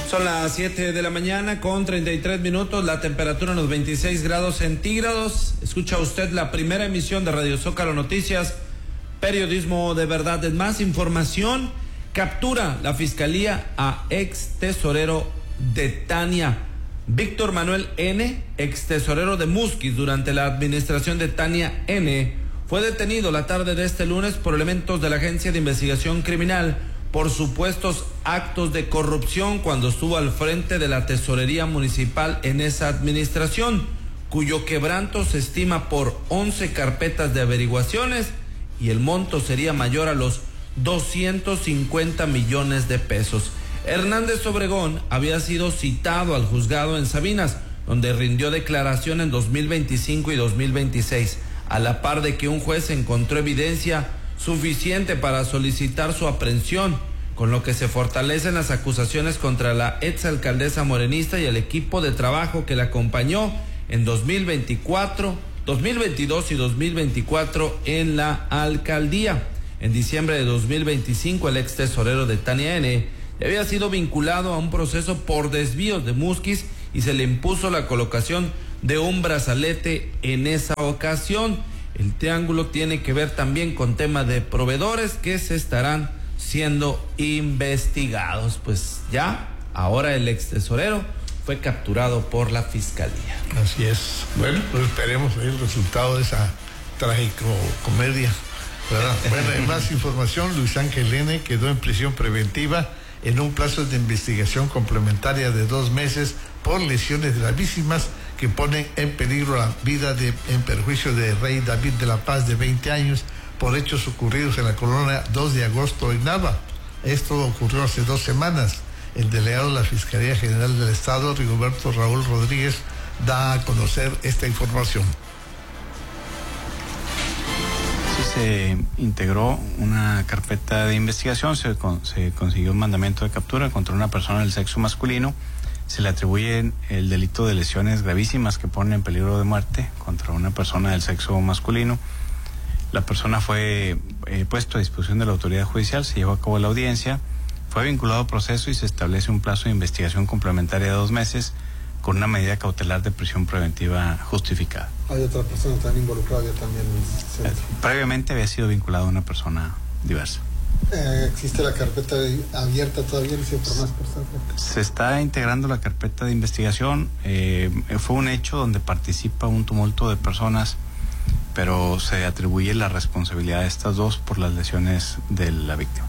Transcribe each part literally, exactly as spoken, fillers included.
Son las siete de la mañana con treinta y tres minutos, la temperatura en los veintiséis grados centígrados. Escucha usted la primera emisión de Radio Zócalo Noticias, periodismo de verdad. Es más información, captura la fiscalía a ex tesorero de Tania. Víctor Manuel N., ex tesorero de Musquis durante la administración de Tania N., fue detenido la tarde de este lunes por elementos de la Agencia de Investigación Criminal por supuestos actos de corrupción cuando estuvo al frente de la tesorería municipal en esa administración, cuyo quebranto se estima por once carpetas de averiguaciones y el monto sería mayor a los doscientos cincuenta millones de pesos. Hernández Obregón había sido citado al juzgado en Sabinas, donde rindió declaración en dos mil veinticinco y dos mil veintiséis, a la par de que un juez encontró evidencia suficiente para solicitar su aprehensión, con lo que se fortalecen las acusaciones contra la exalcaldesa morenista y el equipo de trabajo que la acompañó en dos mil veinticuatro, dos mil veintidós y dos mil veinticuatro en la alcaldía. En diciembre de dos mil veinticinco, el ex tesorero de Tania N. había sido vinculado a un proceso por desvíos de Musquis y se le impuso la colocación de un brazalete en esa ocasión. El triángulo tiene que ver también con temas de proveedores que se estarán siendo investigados. Pues ya, ahora el ex tesorero fue capturado por la fiscalía. Así es. Bueno, pues esperemos el resultado de esa tragicomedia, ¿verdad? Bueno, en más información, Luis Ángel N. quedó en prisión preventiva en un plazo de investigación complementaria de dos meses por lesiones gravísimas que ponen en peligro la vida de, en perjuicio de Rey David de la Paz, de veinte años, por hechos ocurridos en la colonia dos de agosto en Nava. Esto ocurrió hace dos semanas. El delegado de la Fiscalía General del Estado, Rigoberto Raúl Rodríguez, da a conocer esta información. Sí, se integró una carpeta de investigación, se, con, se consiguió un mandamiento de captura contra una persona del sexo masculino. Se le atribuye el delito de lesiones gravísimas que ponen en peligro de muerte contra una persona del sexo masculino. La persona fue eh, puesto a disposición de la autoridad judicial, se llevó a cabo la audiencia, fue vinculado a proceso y se establece un plazo de investigación complementaria de dos meses con una medida cautelar de prisión preventiva justificada. ¿Hay otra persona tan involucrada ya también en el centro? Eh, previamente había sido vinculado a una persona diversa. Eh, ¿Existe la carpeta abierta todavía por más personas? Se está integrando la carpeta de investigación. Eh, fue un hecho donde participa un tumulto de personas, pero se atribuye la responsabilidad de estas dos por las lesiones de la víctima.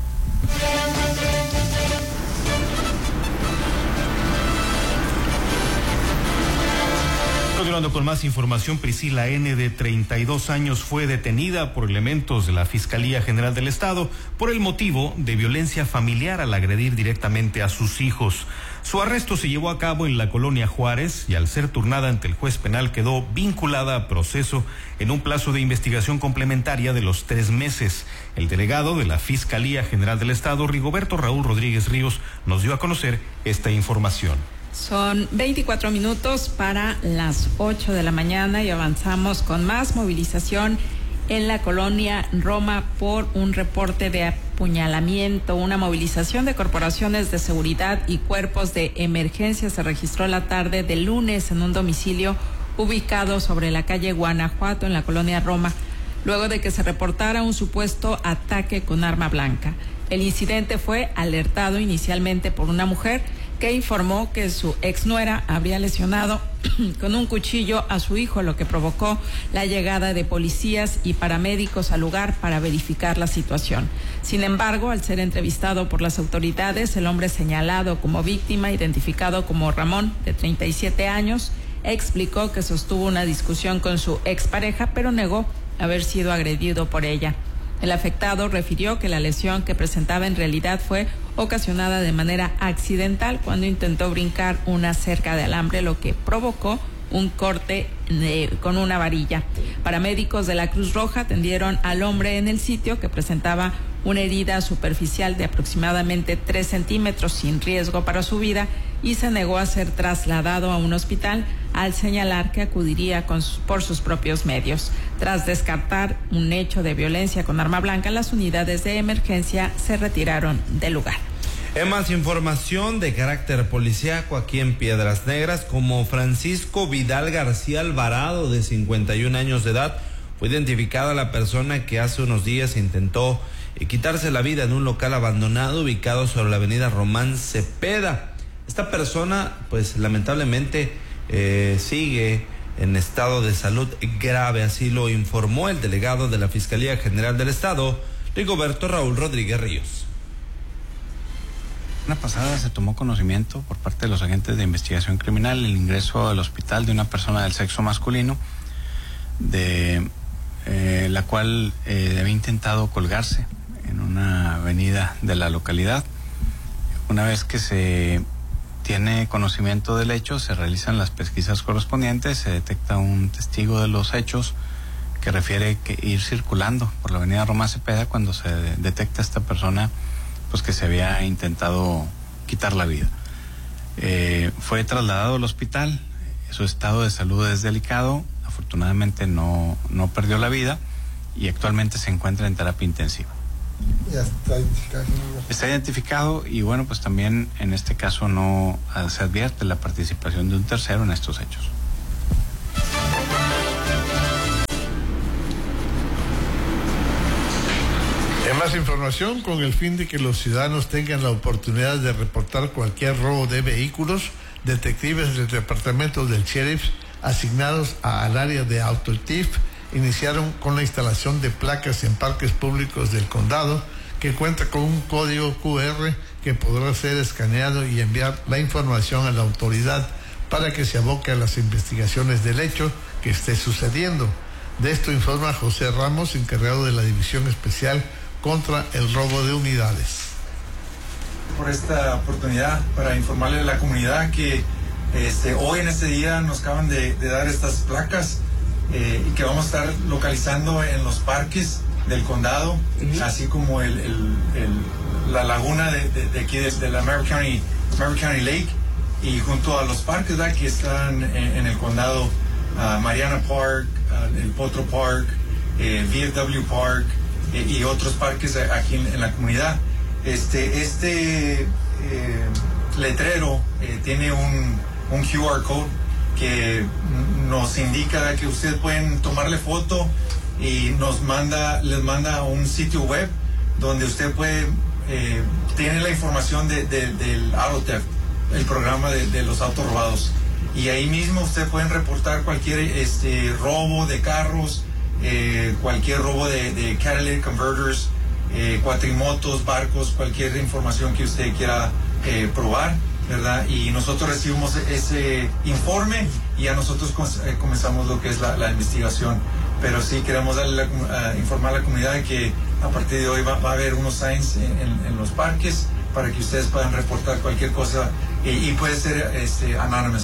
Continuando con más información, Priscila N., de treinta y dos años, fue detenida por elementos de la Fiscalía General del Estado por el motivo de violencia familiar al agredir directamente a sus hijos. Su arresto se llevó a cabo en la colonia Juárez y al ser turnada ante el juez penal quedó vinculada a proceso en un plazo de investigación complementaria de los tres meses. El delegado de la Fiscalía General del Estado, Rigoberto Raúl Rodríguez Ríos, nos dio a conocer esta información. Son veinticuatro minutos para las ocho de la mañana y avanzamos con más movilización en la colonia Roma por un reporte de apuñalamiento. Una movilización de corporaciones de seguridad y cuerpos de emergencia se registró la tarde del lunes en un domicilio ubicado sobre la calle Guanajuato en la colonia Roma, luego de que se reportara un supuesto ataque con arma blanca. El incidente fue alertado inicialmente por una mujer que informó que su exnuera habría lesionado con un cuchillo a su hijo, lo que provocó la llegada de policías y paramédicos al lugar para verificar la situación. Sin embargo, al ser entrevistado por las autoridades, el hombre señalado como víctima, identificado como Ramón, de treinta y siete años, explicó que sostuvo una discusión con su expareja, pero negó haber sido agredido por ella. El afectado refirió que la lesión que presentaba en realidad fue ocasionada de manera accidental cuando intentó brincar una cerca de alambre, lo que provocó un corte de, con una varilla. Paramédicos de la Cruz Roja atendieron al hombre en el sitio, que presentaba una herida superficial de aproximadamente tres centímetros sin riesgo para su vida, y se negó a ser trasladado a un hospital al señalar que acudiría con sus, por sus propios medios. Tras descartar un hecho de violencia con arma blanca, las unidades de emergencia se retiraron del lugar. En más información de carácter policíaco aquí en Piedras Negras, como Francisco Vidal García Alvarado, de cincuenta y un años de edad, fue identificada la persona que hace unos días intentó quitarse la vida en un local abandonado ubicado sobre la avenida Román Cepeda. Esta persona, pues lamentablemente, eh, sigue en estado de salud grave, así lo informó el delegado de la Fiscalía General del Estado, Rigoberto Raúl Rodríguez Ríos. La semana pasada se tomó conocimiento por parte de los agentes de investigación criminal el ingreso al hospital de una persona del sexo masculino, de eh, la cual eh, había intentado colgarse en una avenida de la localidad. Una vez que se tiene conocimiento del hecho, se realizan las pesquisas correspondientes, se detecta un testigo de los hechos que refiere que ir circulando por la avenida Román Cepeda cuando se detecta a esta persona pues que se había intentado quitar la vida. Eh, fue trasladado al hospital, su estado de salud es delicado, afortunadamente no, no perdió la vida y actualmente se encuentra en terapia intensiva. Ya está identificado. Está identificado y bueno, pues también en este caso no se advierte la participación de un tercero en estos hechos. En más información, con el fin de que los ciudadanos tengan la oportunidad de reportar cualquier robo de vehículos, detectives del departamento del sheriff asignados al área de auto T I F iniciaron con la instalación de placas en parques públicos del condado que cuenta con un código Q R que podrá ser escaneado y enviar la información a la autoridad para que se aboque a las investigaciones del hecho que esté sucediendo. De esto informa José Ramos, encargado de la División Especial contra el Robo de Unidades. Por esta oportunidad para informarle a la comunidad que este, hoy en este día nos acaban de, de dar estas placas eh, y que vamos a estar localizando en los parques del condado, uh-huh. así como el, el, el, la laguna de, de, de aquí de, de la Merritt County, Merritt County Lake, y junto a los parques ¿verdad? Que están en, en el condado, uh, Mariana Park, uh, el Potro Park, eh, V F W Park eh, y otros parques aquí en, en la comunidad. Este, este eh, letrero eh, tiene un, un Q R code que nos indica que ustedes pueden tomarle foto y nos manda, les manda a un sitio web donde usted puede, eh, tiene la información de, de, del auto theft, el programa de, de los autos robados. Y ahí mismo usted pueden reportar cualquier este, robo de carros, eh, cualquier robo de, de catalytic converters, eh, cuatrimotos, barcos, cualquier información que usted quiera eh, probar, ¿verdad? Y nosotros recibimos ese informe y a nosotros eh, comenzamos lo que es la, la investigación. Pero sí queremos darle la, uh, informar a la comunidad de que a partir de hoy va, va a haber unos signs en, en, en los parques para que ustedes puedan reportar cualquier cosa y, y puede ser este, anónimo.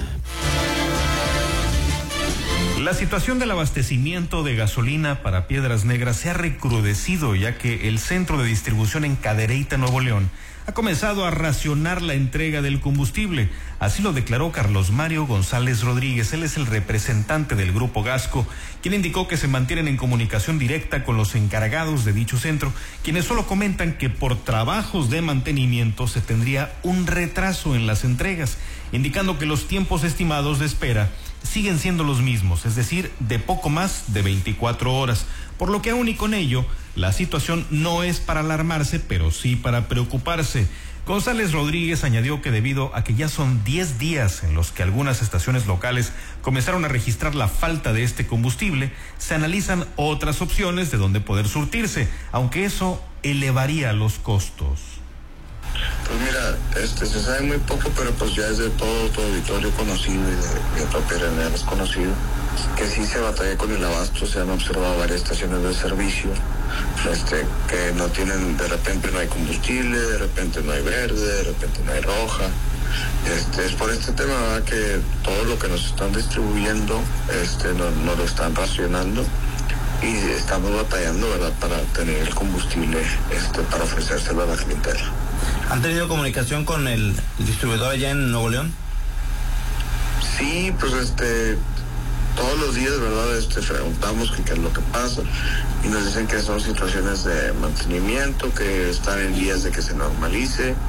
La situación del abastecimiento de gasolina para Piedras Negras se ha recrudecido, ya que el centro de distribución en Cadereyta, Nuevo León, ha comenzado a racionar la entrega del combustible. Así lo declaró Carlos Mario González Rodríguez. Él es el representante del Grupo Gasco, quien indicó que se mantienen en comunicación directa con los encargados de dicho centro, quienes solo comentan que por trabajos de mantenimiento se tendría un retraso en las entregas, indicando que los tiempos estimados de espera siguen siendo los mismos, es decir, de poco más de veinticuatro horas, por lo que aún y con ello, la situación no es para alarmarse, pero sí para preocuparse. González Rodríguez añadió que debido a que ya son diez días en los que algunas estaciones locales comenzaron a registrar la falta de este combustible, se analizan otras opciones de donde poder surtirse, aunque eso elevaría los costos. Pues mira, este, se sabe muy poco, pero pues ya es de todo tu auditorio conocido y de, de propia realidad es conocido, que sí se batalla con el abasto. Se han observado varias estaciones de servicio, este, que no tienen, de repente no hay combustible, de repente no hay verde, de repente no hay roja. Este, es por este tema, ¿verdad?, que todo lo que nos están distribuyendo, este, no, no lo están racionando y estamos batallando, ¿verdad?, para tener el combustible, este, para ofrecérselo a la clientela. ¿Han tenido comunicación con el distribuidor allá en Nuevo León? Sí, pues este, todos los días, ¿verdad? Este, preguntamos qué es lo que pasa y nos dicen que son situaciones de mantenimiento, que están en vías de que se normalice,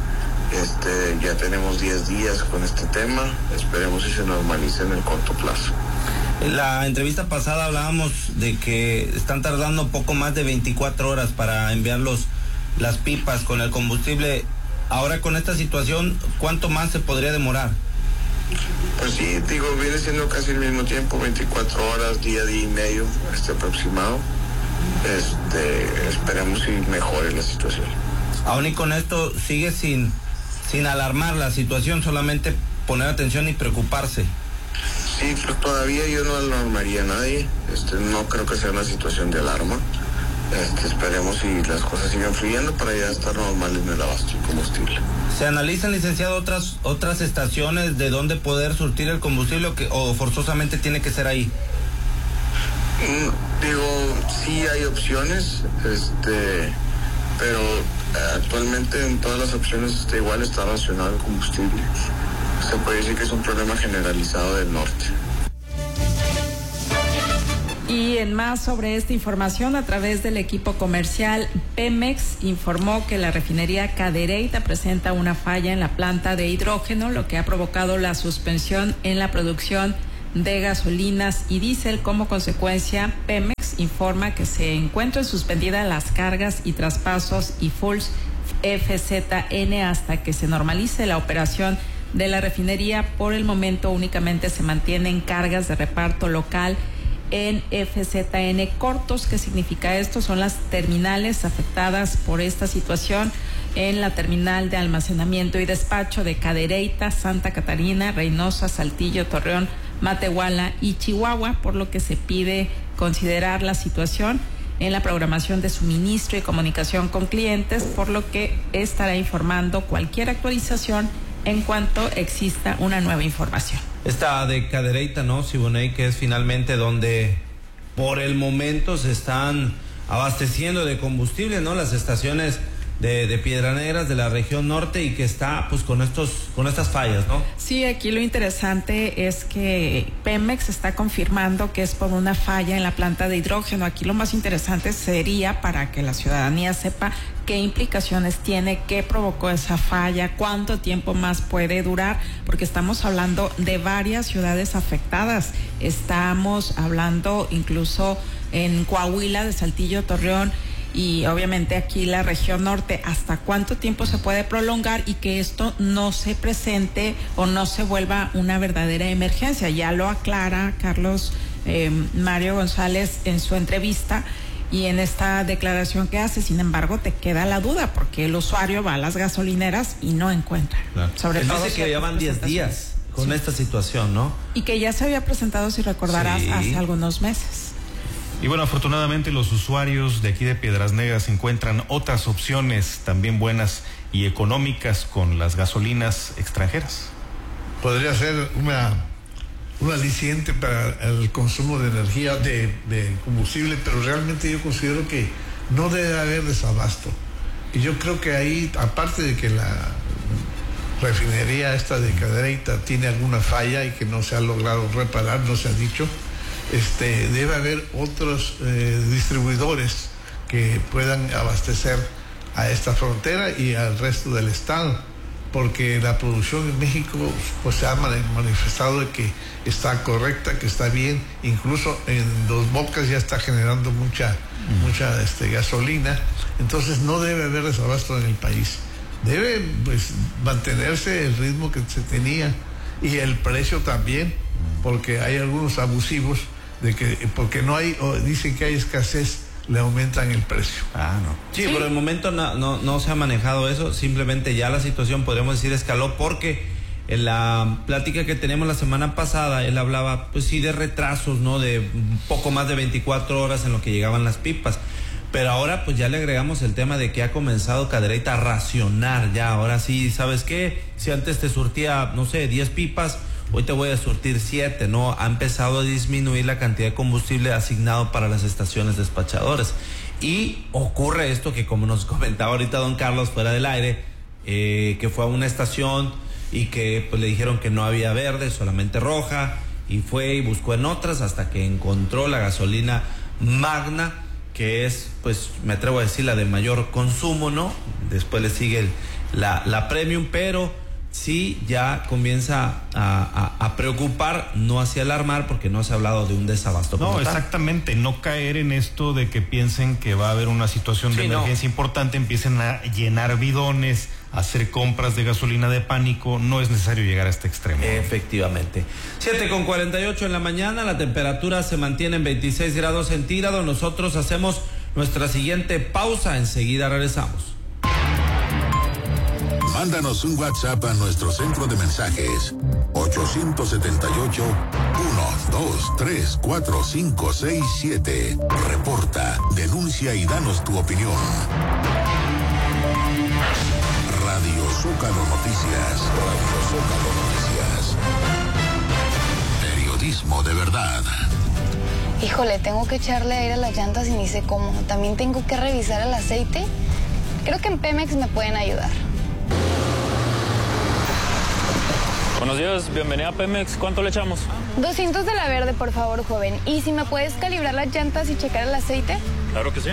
Este, ya tenemos diez días con este tema, esperemos que se normalice en el corto plazo. En la entrevista pasada hablábamos de que están tardando poco más de veinticuatro horas para enviar los, las pipas con el combustible. Ahora con esta situación, ¿cuánto más se podría demorar? Pues sí, digo, viene siendo casi el mismo tiempo, veinticuatro horas, día, día y medio, este aproximado. Este, esperemos que mejore la situación. Aún y con esto, sigue sin, sin alarmar la situación, solamente poner atención y preocuparse. Sí, pues todavía yo no alarmaría a nadie, este, no creo que sea una situación de alarma. Este, esperemos si las cosas sigan fluyendo para ya estar normal en el abasto de combustible. ¿Se analizan, licenciado, otras otras estaciones de dónde poder surtir el combustible o, que, o forzosamente tiene que ser ahí? Mm, digo, sí hay opciones, este, pero actualmente en todas las opciones está igual, está racionado el combustible. Se puede decir que es un problema generalizado del norte. Y en más sobre esta información, a través del equipo comercial, Pemex informó que la refinería Cadereyta presenta una falla en la planta de hidrógeno, lo que ha provocado la suspensión en la producción de gasolinas y diésel. Como consecuencia, Pemex informa que se encuentran suspendidas las cargas y traspasos y fulls F Z N hasta que se normalice la operación de la refinería. Por el momento únicamente se mantienen cargas de reparto local en F Z N cortos. ¿Qué significa esto? Son las terminales afectadas por esta situación en la terminal de almacenamiento y despacho de Cadereyta, Santa Catarina, Reynosa, Saltillo, Torreón, Matehuala y Chihuahua, por lo que se pide considerar la situación en la programación de suministro y comunicación con clientes, por lo que estará informando cualquier actualización en cuanto exista una nueva información. Esta de Cadereyta, ¿no, Siboney? Que es finalmente donde por el momento se están abasteciendo de combustible, ¿no? Las estaciones de, de Piedras Negras de la región norte y que está pues con estos con estas fallas, ¿no? Sí, aquí lo interesante es que Pemex está confirmando que es por una falla en la planta de hidrógeno. Aquí lo más interesante sería para que la ciudadanía sepa qué implicaciones tiene, qué provocó esa falla, cuánto tiempo más puede durar, porque estamos hablando de varias ciudades afectadas. Estamos hablando incluso en Coahuila, de Saltillo, Torreón, y obviamente aquí la región norte. ¿Hasta cuánto tiempo se puede prolongar y que esto no se presente o no se vuelva una verdadera emergencia? Ya lo aclara Carlos eh, Mario González en su entrevista y en esta declaración que hace. Sin embargo, te queda la duda porque el usuario va a las gasolineras y no encuentra. Claro. Sobre Él todo dice que llevan diez días con sí. esta situación, ¿no? Y que ya se había presentado, si recordarás, sí. hace algunos meses. Y bueno, afortunadamente los usuarios de aquí de Piedras Negras encuentran otras opciones también buenas y económicas con las gasolinas extranjeras. Podría ser una, un aliciente para el consumo de energía, de, de combustible, pero realmente yo considero que no debe haber desabasto. Y yo creo que ahí, aparte de que la refinería esta de Cadereyta tiene alguna falla y que no se ha logrado reparar, no se ha dicho, Este, debe haber otros eh, distribuidores que puedan abastecer a esta frontera y al resto del estado, porque la producción en México pues se ha manifestado de que está correcta, que está bien, incluso en Dos Bocas ya está generando mucha, mm. mucha este, gasolina, entonces no debe haber desabasto en el país, debe pues mantenerse el ritmo que se tenía y el precio también, porque hay algunos abusivos de que porque no hay, o dicen que hay escasez, le aumentan el precio. Ah, no. Sí, sí. Por el momento no, no, no se ha manejado eso, simplemente ya la situación, podríamos decir, escaló, porque en la plática que tenemos la semana pasada, él hablaba, pues sí, de retrasos, ¿no? De un poco más de veinticuatro horas en lo que llegaban las pipas. Pero ahora pues ya le agregamos el tema de que ha comenzado Cadereyta a racionar ya. Ahora sí, ¿sabes qué? Si antes te surtía, no sé, diez pipas, hoy te voy a surtir siete, ¿no? Ha empezado a disminuir la cantidad de combustible asignado para las estaciones despachadoras. Y ocurre esto que, como nos comentaba ahorita don Carlos fuera del aire, eh, que fue a una estación y que pues le dijeron que no había verde, solamente roja, y fue y buscó en otras hasta que encontró la gasolina Magna, que es, pues me atrevo a decir, la de mayor consumo, ¿no? Después le sigue el, la, la premium, pero sí ya comienza a, a, a preocupar, no hacia alarmar, porque no se ha hablado de un desabasto. No, exactamente, no caer en esto de que piensen que va a haber una situación de sí, emergencia no. importante, empiecen a llenar bidones, a hacer compras de gasolina de pánico, no es necesario llegar a este extremo. Efectivamente. siete con cuarenta y ocho en la mañana, la temperatura se mantiene en veintiséis grados centígrados, nosotros hacemos nuestra siguiente pausa, enseguida regresamos. Mándanos un WhatsApp a nuestro centro de mensajes ocho siete ocho, uno dos tres, cuatro cinco seis siete. Reporta, denuncia y danos tu opinión. Radio Zócalo Noticias, Radio Zócalo Noticias. Periodismo de verdad. Híjole, tengo que echarle aire a las llantas y ni sé cómo. También tengo que revisar el aceite. Creo que en Pemex me pueden ayudar. Buenos días, bienvenida a Pemex. ¿Cuánto le echamos? doscientos de la verde, por favor, joven. ¿Y si me puedes calibrar las llantas y checar el aceite? Claro que sí.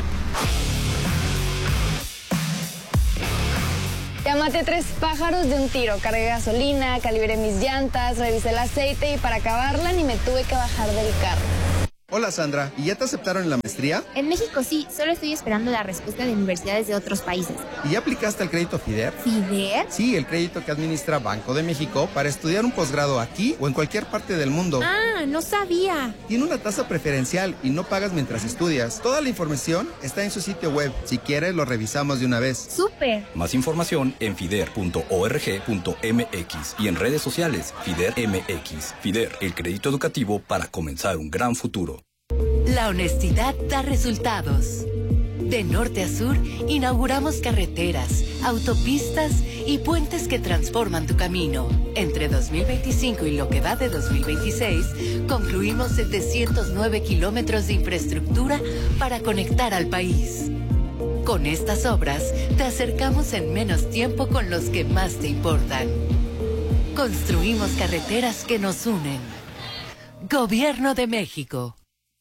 Ya maté tres pájaros de un tiro. Cargué gasolina, calibré mis llantas, revisé el aceite y para acabarla ni me tuve que bajar del carro. Hola Sandra, ¿y ya te aceptaron en la maestría? En México sí, solo estoy esperando la respuesta de universidades de otros países. ¿Y ya aplicaste al crédito FIDER? ¿FIDER? Sí, el crédito que administra Banco de México para estudiar un posgrado aquí o en cualquier parte del mundo. Ah, no sabía. Tiene una tasa preferencial y no pagas mientras estudias. Toda la información está en su sitio web. Si quieres, lo revisamos de una vez. ¡Súper! Más información en fider punto org punto mx y en redes sociales FIDER M X. FIDER, el crédito educativo para comenzar un gran futuro. La honestidad da resultados. De norte a sur, inauguramos carreteras, autopistas y puentes que transforman tu camino. Entre dos mil veinticinco y lo que va de dos mil veintiséis, concluimos setecientos nueve kilómetros de infraestructura para conectar al país. Con estas obras, te acercamos en menos tiempo con los que más te importan. Construimos carreteras que nos unen. Gobierno de México.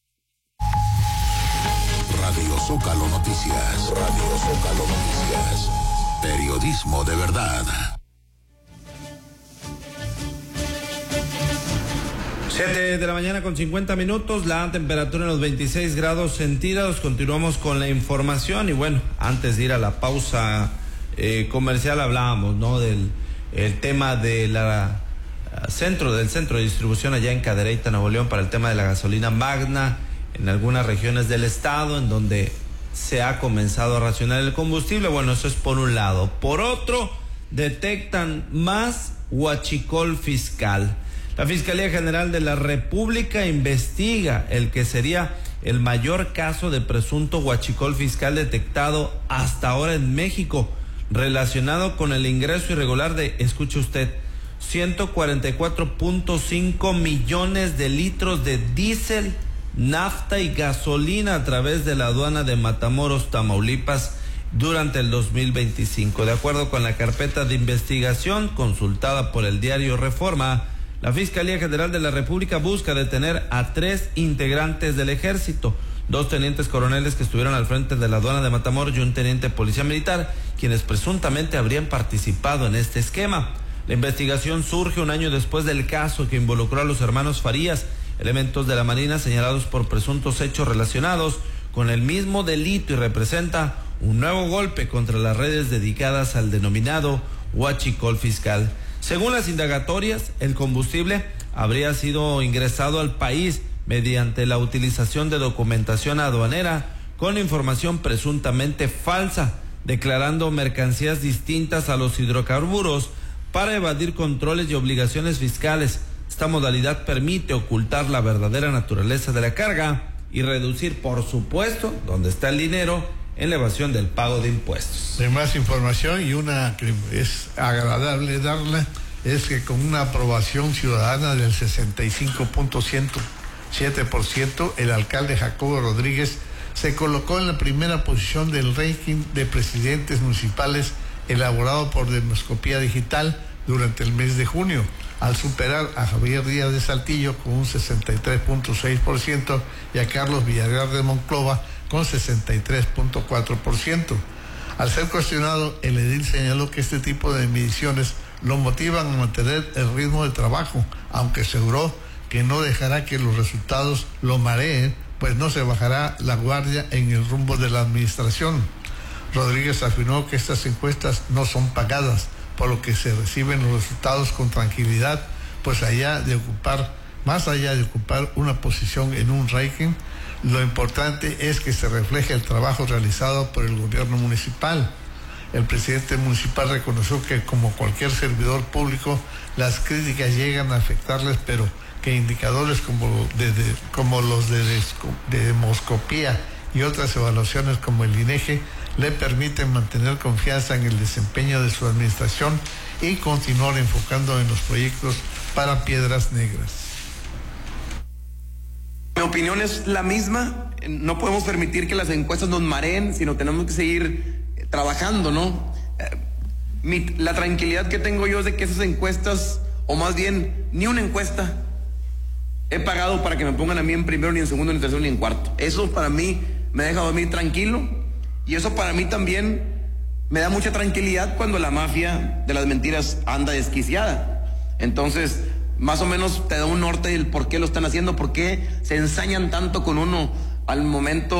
Radio Zócalo Noticias, Radio Zócalo Noticias, periodismo de verdad. siete de la mañana con cincuenta minutos, la temperatura en los veintiséis grados centígrados. Continuamos con la información y bueno, antes de ir a la pausa eh, comercial hablábamos, ¿no? Del el tema de la centro del centro de distribución allá en Cadereyta, Nuevo León, para el tema de la gasolina magna en algunas regiones del estado en donde se ha comenzado a racionar el combustible. Bueno, eso es por un lado. Por otro, detectan más huachicol fiscal. La Fiscalía General de la República investiga el que sería el mayor caso de presunto huachicol fiscal detectado hasta ahora en México, relacionado con el ingreso irregular de, escuche usted, ciento cuarenta y cuatro punto cinco millones de litros de diésel, nafta y gasolina a través de la aduana de Matamoros, Tamaulipas, durante el dos mil veinticinco. De acuerdo con la carpeta de investigación consultada por el diario Reforma, la Fiscalía General de la República busca detener a tres integrantes del ejército, dos tenientes coroneles que estuvieron al frente de la aduana de Matamoros y un teniente de policía militar, quienes presuntamente habrían participado en este esquema. La investigación surge un año después del caso que involucró a los hermanos Farías, elementos de la Marina señalados por presuntos hechos relacionados con el mismo delito, y representa un nuevo golpe contra las redes dedicadas al denominado huachicol fiscal. Según las indagatorias, el combustible habría sido ingresado al país mediante la utilización de documentación aduanera con información presuntamente falsa, declarando mercancías distintas a los hidrocarburos para evadir controles y obligaciones fiscales. Esta modalidad permite ocultar la verdadera naturaleza de la carga y reducir, por supuesto, donde está el dinero, en la evasión del pago de impuestos. De más información, y una que es agradable darla, es que con una aprobación ciudadana del sesenta y cinco punto ciento siete por ciento, el alcalde Jacobo Rodríguez se colocó en la primera posición del ranking de presidentes municipales elaborado por Demoscopía Digital durante el mes de junio, al superar a Javier Díaz de Saltillo con un sesenta y tres punto seis por ciento y a Carlos Villarreal de Monclova con sesenta y tres punto cuatro por ciento. Al ser cuestionado, el edil señaló que este tipo de mediciones lo motivan a mantener el ritmo de trabajo, aunque aseguró que no dejará que los resultados lo mareen, pues no se bajará la guardia en el rumbo de la administración. Rodríguez afirmó que estas encuestas no son pagadas, por lo que se reciben los resultados con tranquilidad, pues allá de ocupar, más allá de ocupar una posición en un ranking, lo importante es que se refleje el trabajo realizado por el gobierno municipal. El presidente municipal reconoció que, como cualquier servidor público, las críticas llegan a afectarles, pero que indicadores como, de, de, como los de, de, de demoscopía y otras evaluaciones como el INEGI le permiten mantener confianza en el desempeño de su administración y continuar enfocando en los proyectos para Piedras Negras. Mi opinión es la misma. No podemos permitir que las encuestas nos mareen, sino tenemos que seguir trabajando, ¿no? Eh, mi, la tranquilidad que tengo yo es de que esas encuestas, o más bien, ni una encuesta he pagado para que me pongan a mí en primero, ni en segundo, ni en tercero, ni en cuarto. Eso para mí me deja dormir tranquilo, y eso para mí también me da mucha tranquilidad cuando la mafia de las mentiras anda desquiciada. Entonces, más o menos te da un norte del por qué lo están haciendo, por qué se ensañan tanto con uno al momento